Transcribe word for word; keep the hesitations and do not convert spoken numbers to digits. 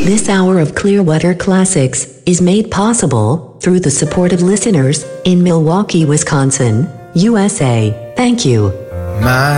This hour of Clearwater Classics is made possible through the support of listeners in Milwaukee, Wisconsin, U S A. Thank you. My